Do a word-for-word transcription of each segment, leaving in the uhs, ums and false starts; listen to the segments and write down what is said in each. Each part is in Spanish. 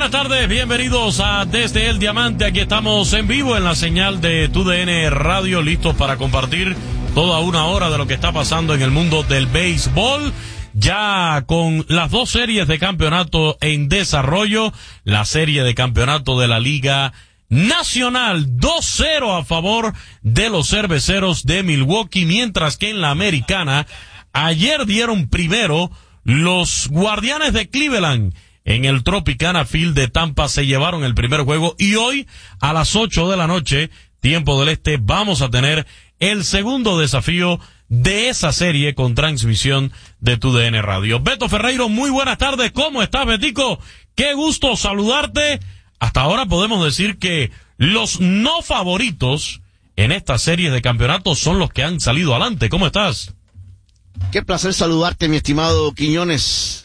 buenas tardes, bienvenidos a Desde el Diamante. Aquí estamos en vivo en la señal de Tu D N Radio, listos para compartir toda una hora de lo que está pasando en el mundo del béisbol. Ya con las dos series de campeonato en desarrollo, la serie de campeonato de la Liga Nacional dos cero a favor de los Cerveceros de Milwaukee, mientras que en la Americana ayer dieron primero los Guardianes de Cleveland. En el Tropicana Field de Tampa se llevaron el primer juego y hoy a las ocho de la noche, tiempo del este, vamos a tener el segundo desafío de esa serie con transmisión de Tu D N Radio. Beto Ferreiro, muy buenas tardes. ¿Cómo estás, Betico? Qué gusto saludarte. Hasta ahora podemos decir que los no favoritos en esta serie de campeonatos son los que han salido adelante. ¿Cómo estás? Qué placer saludarte, mi estimado Quiñones.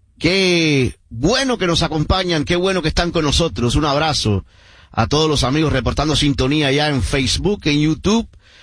Qué bueno que nos acompañan, qué bueno que están con nosotros. Un abrazo a todos los amigos reportando sintonía ya en Facebook, en YouTube,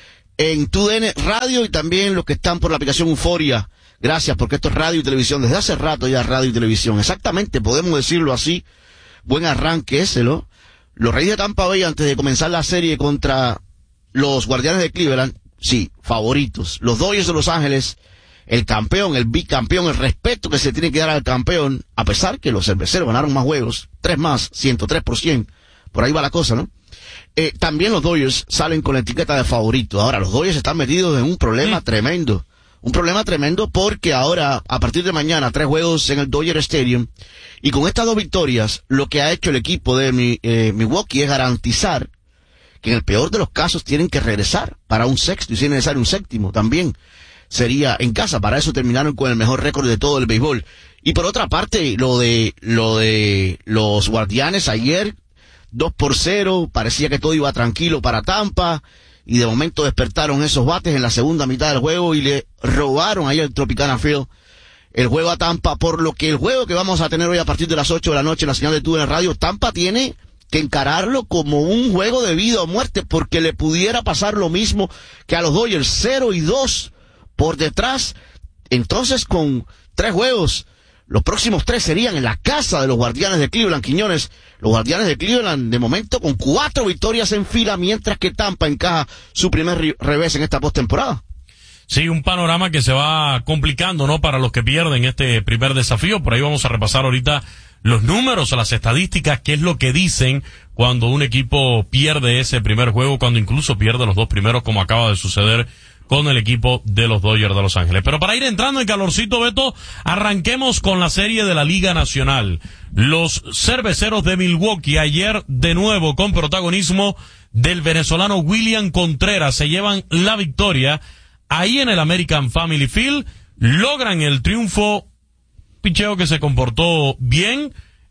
en Tu D N Radio y también los que están por la aplicación Euforia. Gracias, porque esto es radio y televisión. Desde hace rato ya radio y televisión. Exactamente, podemos decirlo así. Buen arranque ese, ¿no? Los Reyes de Tampa Bay, antes de comenzar la serie contra los Guardianes de Cleveland, sí, favoritos. Los Dodgers de Los Ángeles, el campeón, el bicampeón, el respeto que se tiene que dar al campeón, a pesar que los Cerveceros ganaron más juegos, tres más, ciento tres por ciento, por ahí va la cosa, ¿no? Eh, también los Dodgers salen con la etiqueta de favorito. Ahora, los Dodgers están metidos en un problema sí. tremendo, un problema tremendo porque ahora, a partir de mañana, tres juegos en el Dodger Stadium, y con estas dos victorias, lo que ha hecho el equipo de mi, eh, Milwaukee es garantizar que en el peor de los casos tienen que regresar para un sexto, y si es necesario un séptimo también. Sería en casa, para eso terminaron con el mejor récord de todo el béisbol. Y por otra parte, lo de lo de los Guardianes ayer, dos por cero, parecía que todo iba tranquilo para Tampa, y de momento despertaron esos bates en la segunda mitad del juego y le robaron ayer el Tropicana Field el juego a Tampa, por lo que el juego que vamos a tener hoy a partir de las ocho de la noche en la señal de Tu D N Radio, Tampa tiene que encararlo como un juego de vida o muerte, porque le pudiera pasar lo mismo que a los Dodgers, cero y dos por detrás. Entonces, con tres juegos, los próximos tres serían en la casa de los Guardianes de Cleveland. Quiñones, los Guardianes de Cleveland, de momento, con cuatro victorias en fila, mientras que Tampa encaja su primer revés en esta postemporada. Sí, un panorama que se va complicando, ¿no?, para los que pierden este primer desafío. Por ahí vamos a repasar ahorita los números, las estadísticas, qué es lo que dicen cuando un equipo pierde ese primer juego, cuando incluso pierde los dos primeros, como acaba de suceder con el equipo de los Dodgers de Los Ángeles. Pero para ir entrando en calorcito, Beto, arranquemos con la serie de la Liga Nacional. Los Cerveceros de Milwaukee, ayer de nuevo con protagonismo del venezolano William Contreras, se llevan la victoria ahí en el American Family Field, logran el triunfo, picheo que se comportó bien,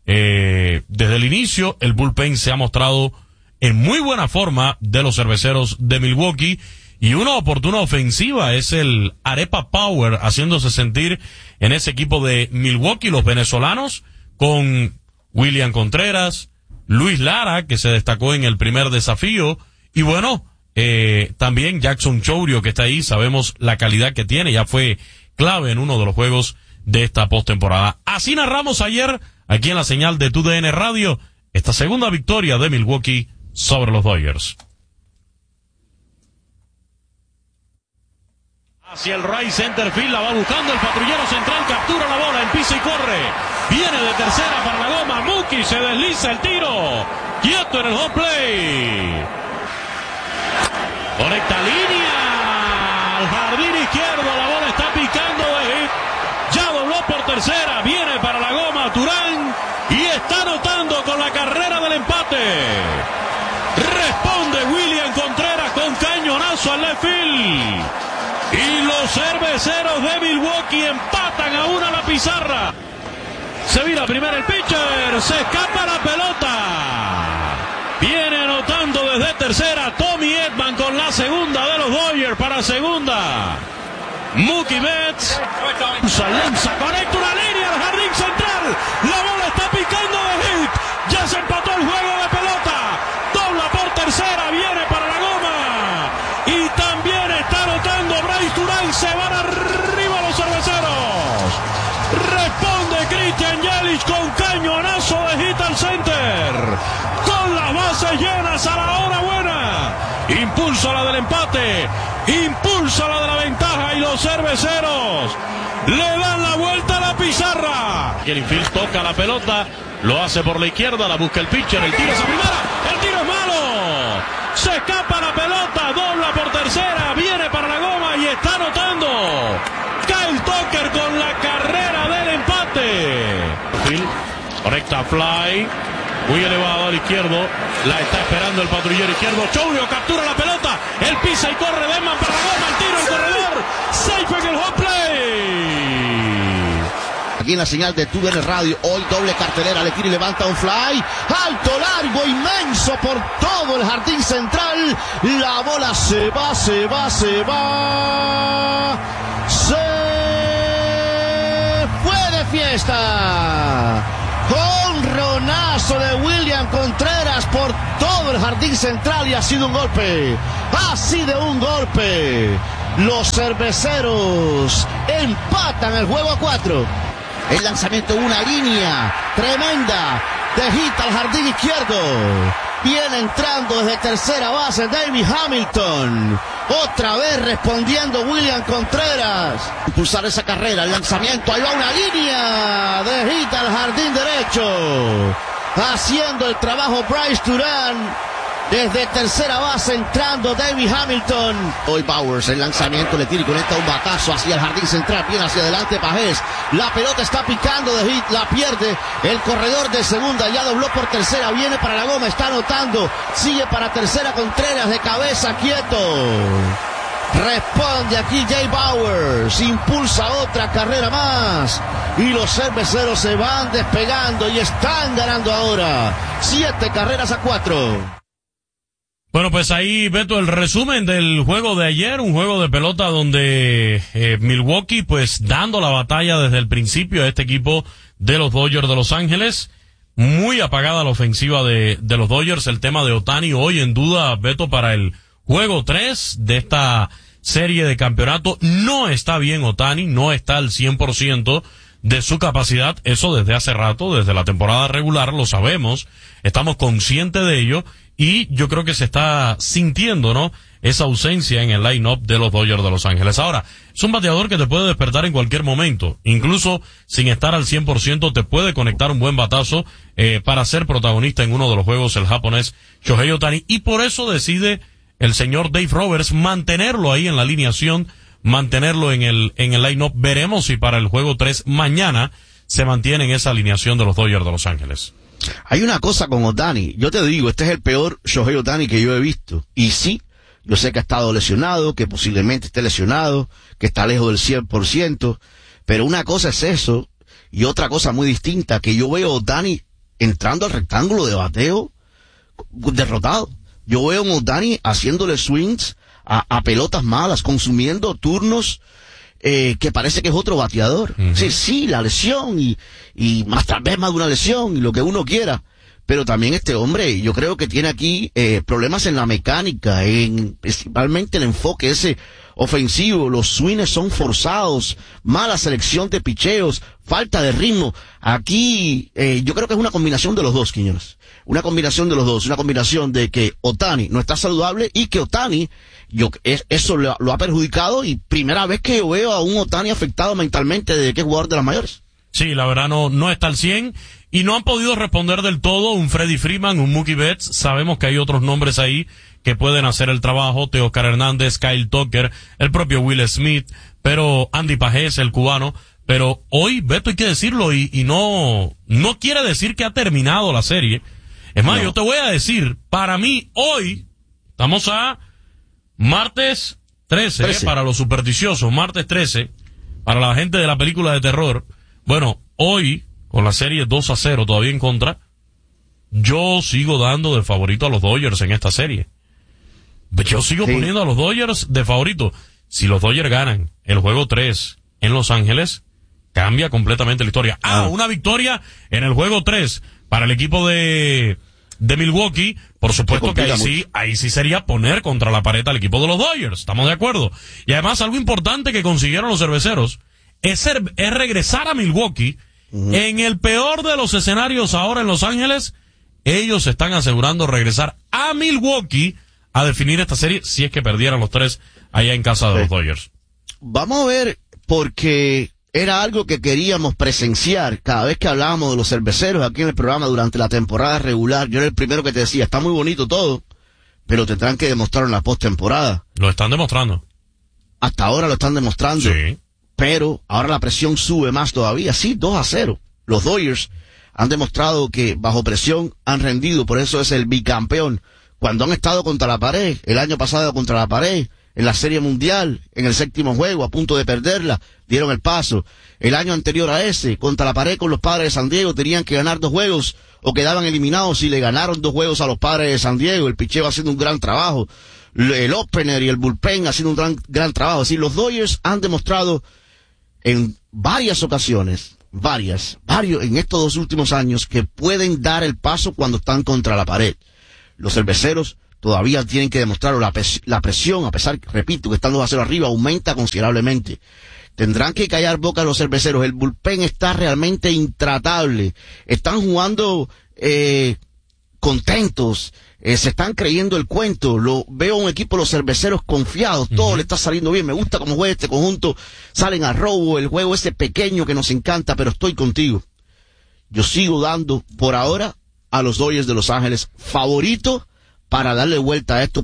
eh, desde el inicio. El bullpen se ha mostrado en muy buena forma de los Cerveceros de Milwaukee, y una oportuna ofensiva es el Arepa Power haciéndose sentir en ese equipo de Milwaukee. Los venezolanos con William Contreras, Luis Lara, que se destacó en el primer desafío, y bueno, eh, también Jackson Chourio, que está ahí. Sabemos la calidad que tiene, ya fue clave en uno de los juegos de esta postemporada. Así narramos ayer, aquí en la señal de Tu D N Radio, esta segunda victoria de Milwaukee sobre los Dodgers. Hacia el right center field, la va buscando el patrullero central, captura la bola, empieza y corre. Viene de tercera para la goma, Mookie se desliza el tiro. Quieto en el home play. Conecta línea al jardín izquierdo, la bola está picando de hit. Ya dobló por tercera, viene para la goma Turán y está anotando con la carrera del empate. Responde William Contreras con cañonazo al left field. Y los Cerveceros de Milwaukee empatan a una a la pizarra. Se vira primero el pitcher, se escapa la pelota. Viene anotando desde tercera Tommy Edman con la segunda de los Dodgers para segunda. Mookie Betts usa, lanza, conecta una línea al jardín central. La bola está picando de hit. Ya se empató el juego de pelota. Dobla por tercera, viene para la goma. Y también está anotando Bryce Turán. Se van arriba los Cerveceros. Responde Christian Yelich con cañonazo de hit al centro. los cerveceros le dan la vuelta a la pizarra. El infield toca la pelota, lo hace por la izquierda, la busca el pitcher, el tiro es a primera, el tiro es malo. Se escapa la pelota, dobla por tercera, viene para la goma y está anotando Kyle Tucker con la carrera del empate. Field, recta fly, muy elevado al izquierdo, la está esperando el patrullero izquierdo. Choulio captura la pelota, él pisa y corre, Denman para la goma, el tiro, el corredor, safe en el home play. Aquí en la señal de T V N Radio, hoy doble cartelera, le tira y levanta un fly, alto, largo, inmenso por todo el jardín central, la bola se va, se va, se va, se fue de fiesta. Jonronazo de William Contreras por todo el jardín central y ha sido un golpe, así de un golpe. Los cerveceros empatan el juego a cuatro. El lanzamiento, una línea tremenda de hit al jardín izquierdo. Viene entrando desde tercera base David Hamilton. Otra vez respondiendo William Contreras. Impulsar esa carrera, el lanzamiento, ahí va una línea de hit al jardín derecho. Haciendo el trabajo Bryce Durán. Desde tercera base entrando David Hamilton. Hoy Bowers, el lanzamiento, le tira y conecta un batazo hacia el jardín central, bien hacia adelante Pajés. La pelota está picando de hit, la pierde. El corredor de segunda ya dobló por tercera, viene para la goma, está anotando. Sigue para tercera Contreras de cabeza, quieto. Responde aquí Jay Bowers, impulsa otra carrera más. Y los cerveceros se van despegando y están ganando ahora. Siete carreras a cuatro. Bueno, pues ahí, Beto, el resumen del juego de ayer, un juego de pelota donde eh, Milwaukee, pues dando la batalla desde el principio a este equipo de los Dodgers de Los Ángeles. Muy apagada la ofensiva de, de los Dodgers. El tema de Ohtani hoy en duda, Beto, para el juego tres de esta serie de campeonato. No está bien Ohtani, no está al cien por ciento de su capacidad. Eso desde hace rato, desde la temporada regular, lo sabemos. Estamos conscientes de ello. Y yo creo que se está sintiendo, ¿no?, esa ausencia en el line-up de los Dodgers de Los Ángeles. Ahora, es un bateador que te puede despertar en cualquier momento. Incluso sin estar al cien por ciento te puede conectar un buen batazo eh, para ser protagonista en uno de los juegos el japonés Shohei Ohtani. Y por eso decide el señor Dave Roberts mantenerlo ahí en la alineación, mantenerlo en el, en el line-up. Veremos si para el juego tres mañana se mantiene en esa alineación de los Dodgers de Los Ángeles. Hay una cosa con Ohtani, yo te digo, este es el peor Shohei Ohtani que yo he visto. Y sí, yo sé que ha estado lesionado, que posiblemente esté lesionado, que está lejos del cien por ciento, pero una cosa es eso, y otra cosa muy distinta, que yo veo a Ohtani entrando al rectángulo de bateo derrotado. Yo veo a Ohtani haciéndole swings a, a pelotas malas, consumiendo turnos Eh, que parece que es otro bateador. Uh-huh. Sí, sí, la lesión y, y más tal vez más de una lesión y lo que uno quiera. Pero también este hombre, yo creo que tiene aquí eh, problemas en la mecánica, en principalmente el enfoque ese ofensivo. Los swings son forzados, mala selección de picheos, falta de ritmo. Aquí eh, yo creo que es una combinación de los dos, Quiñones. Una combinación de los dos, una combinación de que Ohtani no está saludable y que Ohtani, yo, es, eso lo, lo ha perjudicado, y primera vez que yo veo a un Ohtani afectado mentalmente desde que es jugador de las mayores. Sí, la verdad no, no está al cien y no han podido responder del todo. Un Freddie Freeman, un Mookie Betts, sabemos que hay otros nombres ahí que pueden hacer el trabajo, Teóscar Hernández, Kyle Tucker, el propio Will Smith, pero Andy Pajés, el cubano. Pero hoy, Beto, hay que decirlo, y, y no, no quiere decir que ha terminado la serie. Es más, no. Yo te voy a decir, para mí, hoy, estamos a martes trece, trece. Eh, para los supersticiosos, martes trece, para la gente de la película de terror. Bueno, hoy, con la serie dos a cero todavía en contra, yo sigo dando de favorito a los Dodgers en esta serie. Yo sigo sí. poniendo a los Dodgers de favorito. Si los Dodgers ganan el juego tres en Los Ángeles, cambia completamente la historia. Ah, ah. una victoria en el juego tres para el equipo de, de Milwaukee, por supuesto que ahí mucho. sí, ahí sí sería poner contra la pared al equipo de los Dodgers. Estamos de acuerdo. Y además, algo importante que consiguieron los cerveceros es, ser, es regresar a Milwaukee. Uh-huh. En el peor de los escenarios ahora en Los Ángeles, ellos están asegurando regresar a Milwaukee a definir esta serie si es que perdieran los tres allá en casa de sí. los Dodgers. vamos a ver, porque era algo que queríamos presenciar cada vez que hablábamos de los cerveceros aquí en el programa durante la temporada regular. Yo era el primero que te decía, está muy bonito todo, pero tendrán que demostrarlo en la postemporada. Lo están demostrando. Hasta ahora lo están demostrando. Sí. Pero ahora la presión sube más todavía. Sí, dos a cero. Los Dodgers han demostrado que bajo presión han rendido, por eso es el bicampeón. Cuando han estado contra la pared, el año pasado contra la pared, en la Serie Mundial, en el séptimo juego, a punto de perderla, dieron el paso. El año anterior a ese, contra la pared con los Padres de San Diego, tenían que ganar dos juegos o quedaban eliminados y le ganaron dos juegos a los Padres de San Diego. El picheo haciendo un gran trabajo. El opener y el bullpen haciendo un gran, gran trabajo. Así, los Dodgers han demostrado en varias ocasiones, varias, varios, en estos dos últimos años, que pueden dar el paso cuando están contra la pared. Los cerveceros todavía tienen que demostrarlo. La, pres la presión, a pesar, repito, que están dos a cero arriba, aumenta considerablemente. Tendrán que callar boca los cerveceros. El bullpen está realmente intratable. Están jugando eh, contentos. Eh, se están creyendo el cuento. Lo veo un equipo de los cerveceros confiados. Todo uh-huh. le está saliendo bien. Me gusta cómo juega este conjunto. Salen a robo. El juego ese pequeño que nos encanta, pero estoy contigo. Yo sigo dando, por ahora, a los Dodgers de Los Ángeles favorito para darle vuelta a esto